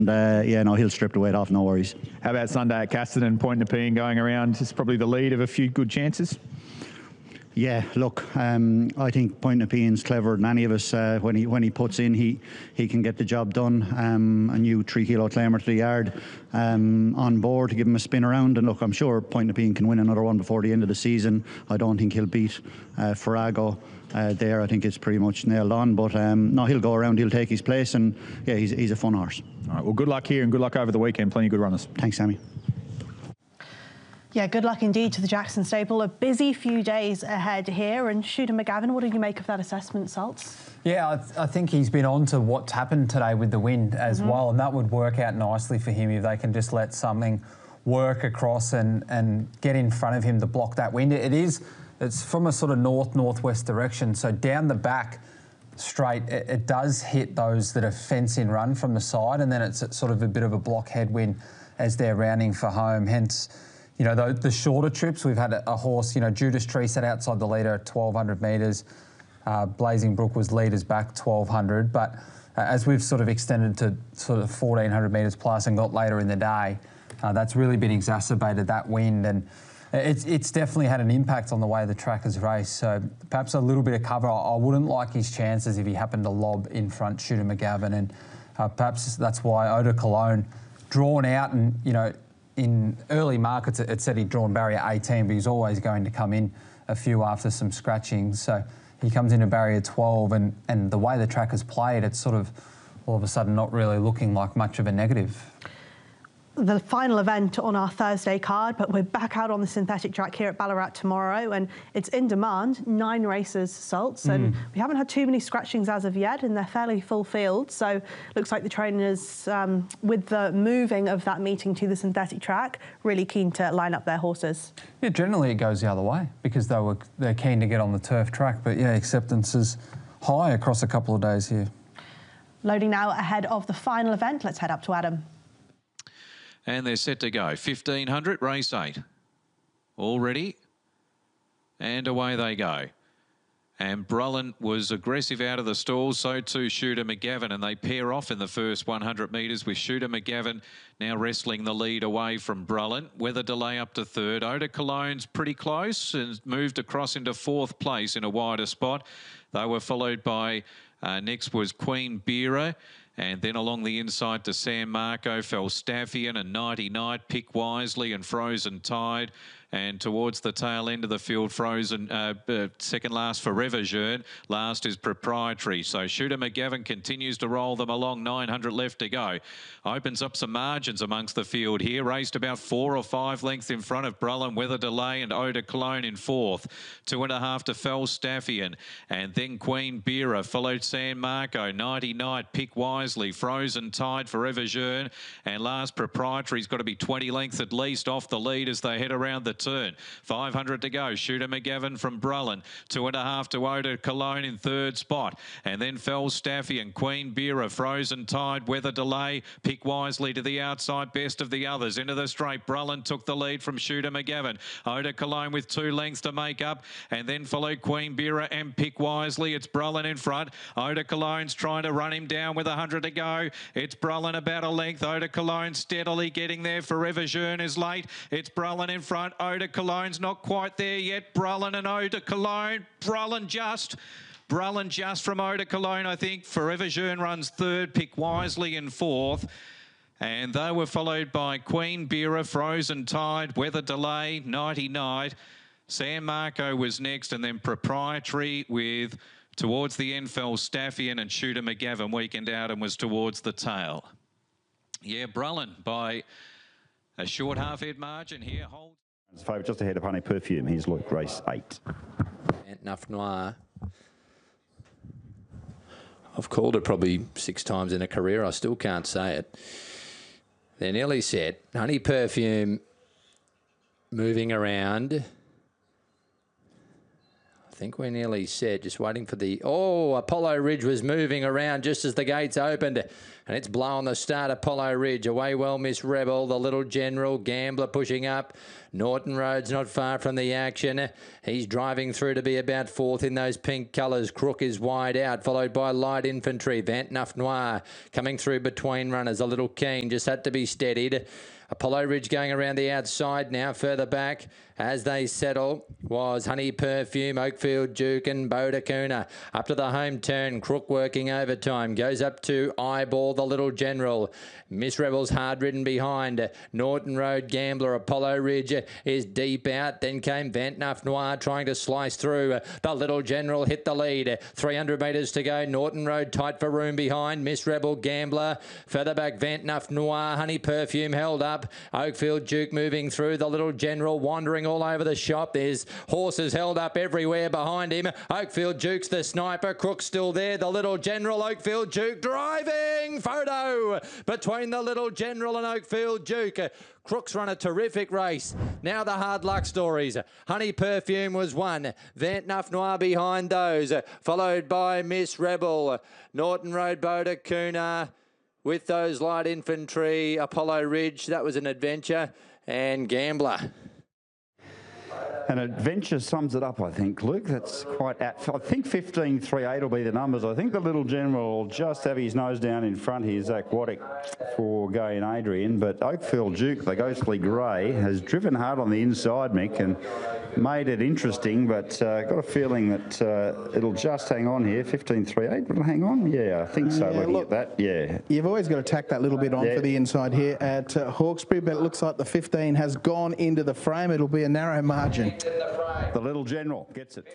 Yeah, no, he'll strip the weight off, no worries. How about Sunday at Casterton? Point Nepean going around is probably the lead of a few good chances. Yeah, look, I think Point Nepean's cleverer than any of us. When he puts in, he can get the job done. A new 3 kilo claimer to the yard on board to give him a spin around. And look, I'm sure Point Nepean can win another one before the end of the season. I don't think he'll beat Farrago there. I think it's pretty much nailed on. But no, he'll go around, he'll take his place, and yeah, he's a fun horse. All right, well, good luck here and good luck over the weekend. Plenty of good runners. Thanks, Sammy. Yeah, good luck indeed to the Jackson stable. A busy few days ahead here. And Shooter McGavin, what did you make of that assessment, Salts? Yeah, I think he's been on to what's happened today with the wind as well, and that would work out nicely for him if they can just let something work across and get in front of him to block that wind. It's from a sort of north-northwest direction, so down the back straight, it does hit those that are fence-in run from the side, and then it's sort of a bit of a block headwind as they're rounding for home, hence... You know, the shorter trips, we've had a horse, you know, Judas Tree sat outside the leader at 1,200 metres. Blazing Brook was leaders back 1,200. But as we've sort of extended to sort of 1,400 metres plus and got later in the day, that's really been exacerbated, that wind. And it's definitely had an impact on the way the track has raced. So perhaps a little bit of cover. I wouldn't like his chances if he happened to lob in front Shooter McGavin. And perhaps that's why Eau de Cologne drawn out and, you know, in early markets, it said he'd drawn barrier 18, but he's always going to come in a few after some scratching. So he comes into barrier 12, and the way the track has played, it's sort of all of a sudden not really looking like much of a negative. The final event on our Thursday card, but we're back out on the synthetic track here at Ballarat tomorrow, and it's in demand. 9 races, Salts, and we haven't had too many scratchings as of yet, and they're fairly full field. So looks like the trainers, with the moving of that meeting to the synthetic track, really keen to line up their horses. Yeah, generally it goes the other way because they're keen to get on the turf track, but yeah, acceptance is high across a couple of days here. Loading now ahead of the final event. Let's head up to Adam. And they're set to go. 1,500, race 8. All ready. And away they go. And Brullen was aggressive out of the stalls, so too Shooter McGavin, and they pair off in the first 100 metres with Shooter McGavin now wrestling the lead away from Brullen. Weather Delay up to 3rd. Eau de Cologne's pretty close and moved across into 4th place in a wider spot. They were followed by, next was Queen Beera. And then along the inside to San Marco, Falstaffian and Nighty Night, Pick Wisely and Frozen Tide. And towards the tail end of the field, Frozen, second last Forever Jeune. Last is Proprietary. So Shooter McGavin continues to roll them along. 900 left to go. Opens up some margins amongst the field here. Raced about 4 or 5 lengths in front of Brullen, Weather Delay and Eau de Cologne in 4th. 2.5 to Falstaffian. And then Queen Beera, followed San Marco, Nighty Night, Pick Wisely, Frozen Tide, Forever Jeune. And last Proprietary's got to be 20 lengths at least off the lead as they head around the turn. 500 to go. Shooter McGavin from Brullen. 2.5 to Eau de Cologne in 3rd spot. And then Falstaffian, Queen Beera, Frozen Tide, Weather Delay, Pick Wisely to the outside, best of the others. Into the straight, Brullen took the lead from Shooter McGavin. Eau de Cologne with 2 lengths to make up. And then followed Queen Beera and Pick Wisely. It's Brullen in front. Eau de Cologne's trying to run him down with 100 to go. It's Brullen about a length. Eau de Cologne steadily getting there. Forever Jeune is late. It's Brullen in front. Eau de Cologne's not quite there yet. Brullen and Eau de Cologne. Brullen just from Eau de Cologne, I think. Forever Jeune runs 3rd. Pick Wisely in 4th. And they were followed by Queen Beera, Frozen Tide, Weather Delay, Nighty Night. San Marco was next, and then Proprietary with, towards the end, Falstaffian and Shooter McGavin. Weekend out and was towards the tail. Yeah, Brullen by a short half-head margin here. His favourite just ahead of Honey Perfume. He's like race 8. Nuff Noir. I've called it probably 6 times in a career. I still can't say it. They're nearly set. Honey Perfume moving around. I think we're nearly set. Just waiting for the... Oh, Apollo Ridge was moving around just as the gates opened. And it's Blow on the start, Apollo Ridge. Away well, Miss Rebel, the Little General, Gambler pushing up. Norton Road's not far from the action. He's driving through to be about fourth in those pink colours. Crook is wide out, followed by Light Infantry. Vantnuff Noir coming through between runners. A little keen, just had to be steadied. Apollo Ridge going around the outside now. Further back as they settle was Honey Perfume, Oakfield Duke and Bodacuna. Up to the home turn, Crook working overtime. Goes up to Eyeball, the Little General. Miss Rebel's hard ridden behind. Norton Road Gambler, Apollo Ridge is deep out. Then came Vantnuff Noir trying to slice through. The Little General hit the lead. 300 metres to go. Norton Road tight for room behind. Miss Rebel Gambler. Further back, Vantnuff Noir. Honey Perfume held up. Oakfield Duke moving through. The Little General wandering all over the shop. There's horses held up everywhere behind him. Oakfield Duke's the sniper. Crook's still there. The Little General, Oakfield Duke driving. Photo between the Little General and Oakfield Duke. Crook's run a terrific race. Now the hard luck stories. Honey Perfume was one. Vantnuff Noir behind those. Followed by Miss Rebel. Norton Road Bodacuna. With those Light Infantry, Apollo Ridge, that was an adventure, and Gambler. An adventure sums it up, I think, Luke. That's quite apt. I think 15.38 will be the numbers. I think the Little General will just have his nose down in front here, Zach Waddick, for Gay and Adrian. But Oakfield Duke, the ghostly grey, has driven hard on the inside, Mick, and made it interesting. But got a feeling that it'll just hang on here. 15.38, will it hang on? Yeah, I think so, looking at that. Yeah. You've always got to tack that little bit on for the inside here at Hawkesbury, but it looks like the 15 has gone into the frame. It'll be a narrow margin. The Little General gets it.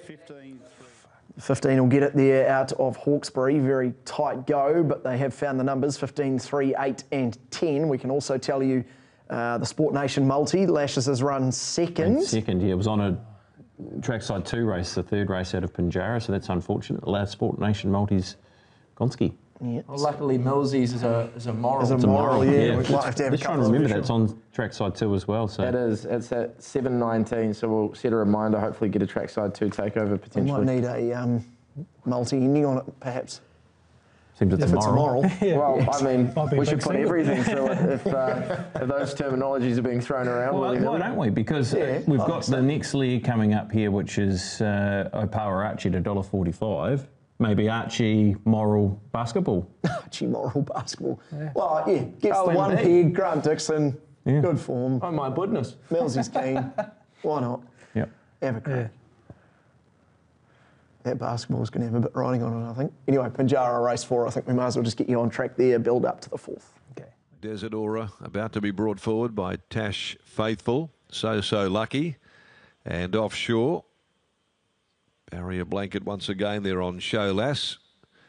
15 will get it there out of Hawkesbury. Very tight go, but they have found the numbers 15, 3, 8 and 10. We can also tell you the Sport Nation multi. Lashes has run second. Second, yeah. It was on a trackside 2 race, the third race out of Pinjarra, so that's unfortunate. The last Sport Nation multi's Gonski. Yeah. Well, luckily, Millsies is a moral. It's a moral, yeah. We'd like to have just trying to remember that's on trackside 2 as well. So it is. It's at 7:19, so we'll set a reminder. Hopefully, get a trackside 2 takeover potentially. We might need a multi-ending on it, perhaps. Seems it's if it's a moral. Yeah. Well, I mean, we should put everything through it if those terminologies are being thrown around. Well, why don't we? Because we've got the next league coming up here, which is Opawa Archie at $1.45. Maybe Archie Moral Basketball. Archie Moral Basketball. Yeah. Well, yeah, gets the one peg, Grant Dixon, good form. Oh my goodness. Millsy's keen. Why not? Yep. Have a crack. That basketball's going to have a bit riding on it, I think. Anyway, Pinjarra race 4, I think we might as well just get you on track there, build up to the 4th. Okay. Desert Aura about to be brought forward by Tash Faithful. So Lucky. And Offshore. Barrier Blanket once again there on Show Lass,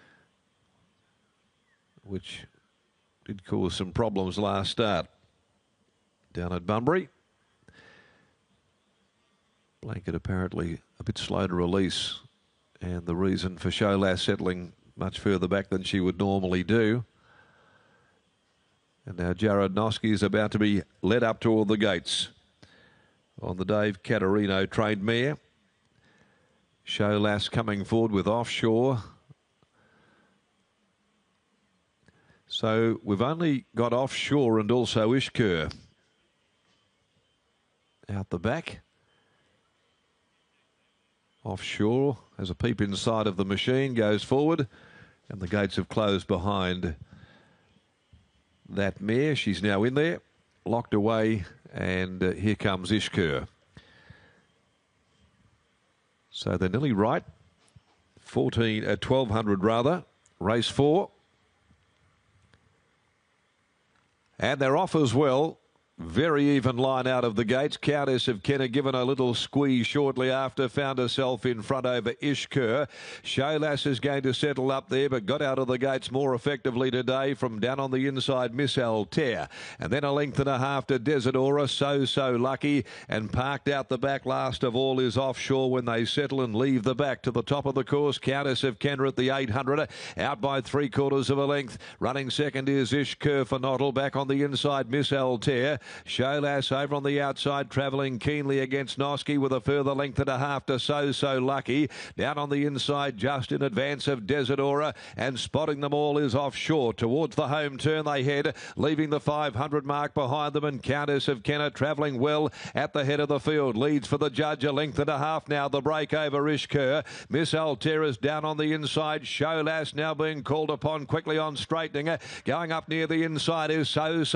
which did cause some problems last start down at Bunbury. Blanket apparently a bit slow to release, and the reason for Show Lass settling much further back than she would normally do. And now Jared Noski is about to be led up to all the gates on the Dave Caterino trained mare. Show Lass coming forward with Offshore. So we've only got Offshore and also Ishkur out the back. Offshore has a peep inside of the machine, goes forward, and the gates have closed behind that mare. She's now in there, locked away, and here comes Ishkur. So they're nearly right. 1200 rather. Race 4. And they're off as well. Very even line out of the gates. Countess of Kenner given a little squeeze shortly after. Found herself in front over Ishkur. Show Lass is going to settle up there, but got out of the gates more effectively today from down on the inside, Miss Altair. And then a length and a half to Desert Aura. So Lucky. And parked out the back last of all is Offshore when they settle and leave the back to the top of the course. Countess of Kenner at the 800. Out by 3/4 of a length. Running second is Ishkur for Nottle. Back on the inside, Miss Altair. Showlass over on the outside, travelling keenly against Noski with a further length and a half to So Lucky. Down on the inside, just in advance of Desidora, and spotting them all is offshore. Towards the home turn they head, leaving the 500 mark behind them, and Countess of Kenner travelling well at the head of the field. Leads for the judge, a length and a half now. The break over Ishkur. Miss Altera's down on the inside. Showlass now being called upon quickly on straightening. Going up near the inside is So